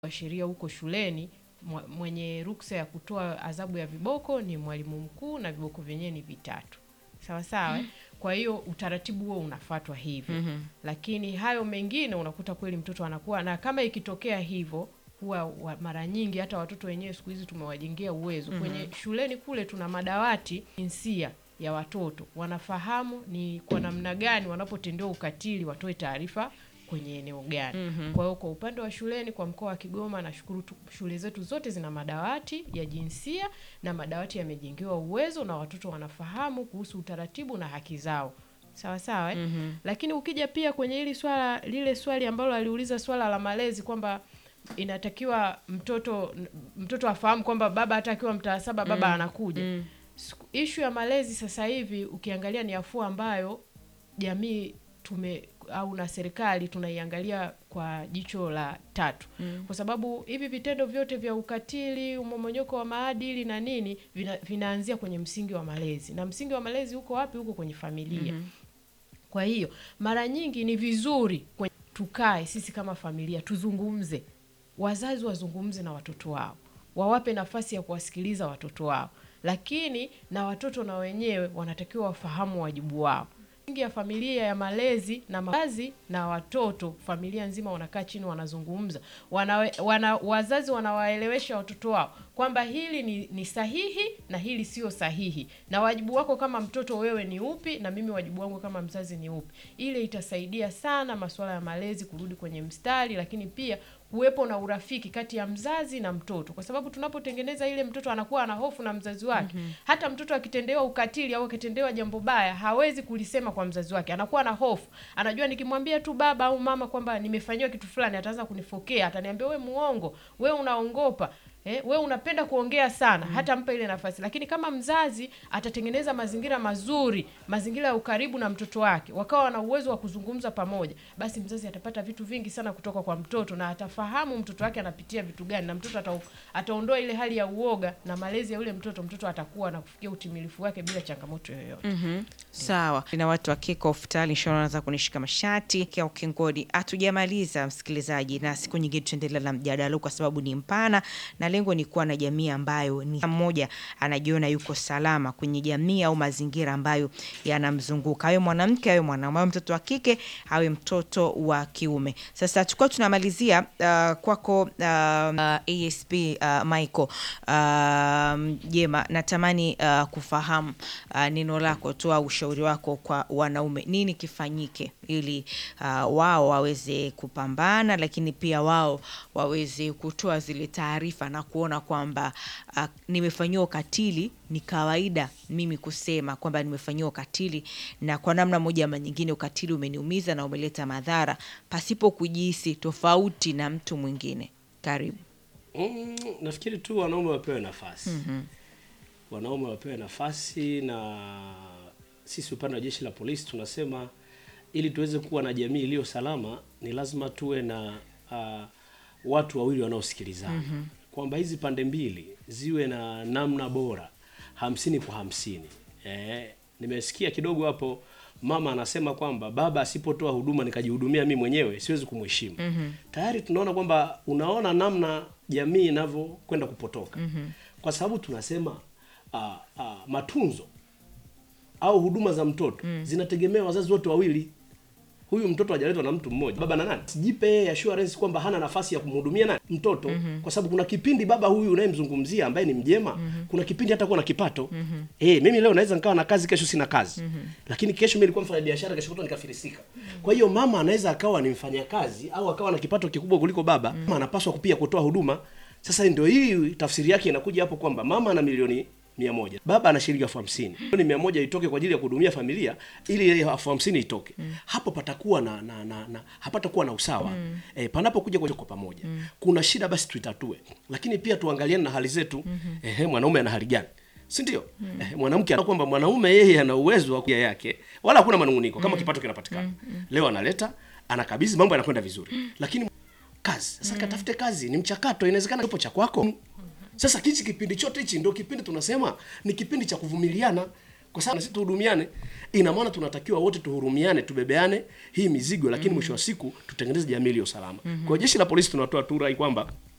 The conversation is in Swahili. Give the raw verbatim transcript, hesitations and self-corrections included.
wa sheria huko shuleni, mwenye ruksa ya kutoa adhabu ya viboko ni mwalimu mkuu na viboko vyenyewe ni vitatu. Sawa sawa. Mm. Kwa hiyo utaratibu huo unafuatwa hivyo. Mm -hmm. Lakini hayo mengine unakuta kweli mtoto anakuwa, na kama ikitokea hivyo huwa mara nyingi hata watoto wenyewe siku hizi tumewajengea uwezo. Mm -hmm. Kwenye shuleni kule tuna madawati jinsia ya watoto. Wanafahamu ni kwa namna gani wanapotendewa ukatili watoe taarifa kwenye eneo gani. Mm -hmm. Kwa hiyo kwa upande wa shuleni kwa mkoa wa Kigoma nashukuru shule zetu zote zina madawati ya jinsia na madawati yamejengewa uwezo na watoto wanafahamu kuhusu utaratibu na haki zao. Sawa sawa eh? Mm -hmm. Lakini ukija pia kwenye hili swala lile swali ambalo aliuliza swala la malezi kwamba inatakiwa mtoto mtoto afahamu kwamba baba hata akiwa mtaa saba baba mm -hmm. anakuja. Mm -hmm. Issue ya malezi sasa hivi ukiangalia ni afua ambayo jamii tume au na serikali tunaiangalia kwa jicho la tatu. Mm. Kwa sababu hivi vitendo vyote vya ukatili, umomonyoko wa maadili na nini vina, vinaanzia kwenye msingi wa malezi. Na msingi wa malezi uko wapi? Uko kwenye familia. Mm -hmm. Kwa hiyo mara nyingi ni vizuri kwenye, tukae sisi kama familia tuzungumze. Wazazi wazungumze na watoto wao. Wawape nafasi ya kuwasikiliza watoto wao. Lakini na watoto na wenyewe wanatakiwa wafahamu wajibu wao. Ya familia ya malezi na wazazi na watoto, familia nzima wanakaa chini wanazungumza. Wana, wana, wazazi wanawaelewesha watoto wao kwamba hili ni, ni sahihi na hili sio sahihi. Na wajibu wako kama mtoto wewe ni upi na mimi wajibu wangu kama mzazi ni upi. Ile itasaidia sana masuala ya malezi kurudi kwenye mstari, lakini pia kuwepo na urafiki kati ya mzazi na mtoto. Kwa sababu tunapotengeneza ile mtoto anakuwa ana hofu na mzazi wake. Mm -hmm. Hata mtoto akitendewa ukatili au akitendewa jambo baya hawezi kulisema kwa mzazi wake. Anakuwa na hofu. Anajua nikimwambia tu baba au mama kwamba nimefanywa kitu fulani ataanza kunifokea, ataniambia wewe muongo, wewe unaongopa. Eh, wewe unapenda kuongea sana. Mm. Hata mpa ile nafasi. Lakini kama mzazi atatengeneza mazingira mazuri, mazingira ya ukaribu na mtoto wake, wakawa na uwezo wa kuzungumza pamoja, basi mzazi atapata vitu vingi sana kutoka kwa mtoto na atafahamu mtoto wake anapitia vitu gani, na mtoto ata, ataondoa ile hali ya uoga na malezi ya yule mtoto, mtoto atakuwa na kufikia utimilifu wake bila changamoto yoyote. Mhm. Mm. Sawa. Na watu wa Kick Off tayari wanaanza kunishika mashati kwa ukingoni. Hatujamaliza msikilizaji, na siku nyingine tutaendelea na mjadala kwa sababu ni mpana na lengo ni kuwa na jamii ambayo ni mmoja anajiona yuko salama kwenye jamii au mazingira ambayo yanamzunguka. Awe mwanamke, awe mwanamume, awe mtoto wa kike, awe mtoto wa kiume. Sasa tukao tunamalizia uh, kwako uh, uh, A S P uh, Michael uh, Jema, natamani uh, kufahamu uh, neno lako, toa ushauri wako kwa wanaume. Nini kifanyike ili uh, wao waweze kupambana, lakini pia wao waweze kutoa zile taarifa na kuona kwamba uh, nimefanyiwa ukatili, ni kawaida mimi kusema kwamba nimefanyiwa ukatili, na kwa namna moja ama nyingine ukatili umeniumiza na umeleta madhara pasipo kujihisi tofauti na mtu mwingine. Karibu. Mm, nafikiri tu wanaume wapewe nafasi. Mm -hmm. Wanaume wapewe nafasi, na sisi upande wa jeshi la polisi tunasema ili tuweze kuwa na jamii iliyo salama ni lazima tuwe na uh, watu wawili wanaosikilizana. Mm -hmm. Kwamba hizi pande mbili ziwe na namna bora hamsini kwa hamsini. Eh, nimesikia kidogo hapo mama anasema kwamba baba asipotoa huduma nikajihudumia mimi mwenyewe siwezi kumheshimu. Mm -hmm. Tayari tunaona kwamba unaona namna jamii inavyokwenda kupotoka. Mm -hmm. Kwa sababu tunasema uh, uh, matunzo au huduma za mtoto mm. zinategemea wazazi wote wawili. Huyu mtoto hajaletwa na mtu mmoja. Baba na nani? Sijipe assurance kwamba hana nafasi ya kumhudumia na mtoto. Mm -hmm. Kwa sababu kuna kipindi baba huyu unayemzungumzia ambaye ni mjema, mm -hmm. kuna kipindi hata kuwa na kipato. Mm -hmm. Eh, mimi leo naweza nikawa na kazi, kesho sina kazi. Mm -hmm. Lakini kesho mimi nilikuwa mfanya biashara, kesho kutwa nikafilisika. Mm -hmm. Kwa hiyo mama anaweza akawa ni mfanyakazi au akawa na kipato kikubwa kuliko baba. Mm -hmm. Mama anapaswa pia kutoa huduma. Sasa ndio hii tafsiri yake inakuja hapo kwamba mama ana milioni mia moja, baba ana shilingi elfu hamsini. Milioni mia moja itoke kwa ajili ya kuhudumia familia, ili elfu hamsini itoke. Mm. Hapo patakuwa na na, na, na hapatakuwa na usawa. Mm. E, panapokuja kwa pamoja. Mm. Kuna shida basi tuitatue. Lakini pia tuangaliane na hali zetu. Mm -hmm. Ehe, mwanaume ana hali gani? Si ndio? Mm. Eh, mwanamke ana kwamba mwanaume yeye ana uwezo wa kuya yake, wala hakuna manunguniko kama mm. kipato kinapatikana. Mm -hmm. Leo analeta, anakabidhi, mambo yanakwenda vizuri. Mm. Lakini kazi, sasa mm. katafute kazi, ni mchakato, inawezekana kipo cha kwako. Mm. Sasa hichi kipindi chote hichi ndio kipindi tunasema ni kipindi cha kuvumiliana. Kwa sababu sisi tuhudumiane, ina maana tunatakiwa wote tuhurumiane, tubebeane hii mizigo, lakini mwisho mm -hmm. wa siku tutengeneze jamii iliyo salama. Mm -hmm. Kwa jeshi la polisi tunatoa tu rai kwamba